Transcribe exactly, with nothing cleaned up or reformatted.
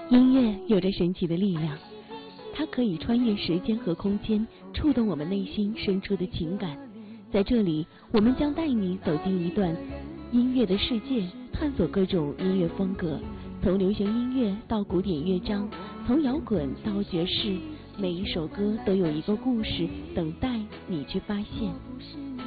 音乐有着神奇的力量，它可以穿越时间和空间，触动我们内心深处的情感。在这里，我们将带你走进一段音乐的世界，探索各种音乐风格，从流行音乐到古典乐章，从摇滚到爵士，每一首歌都有一个故事等待你去发现。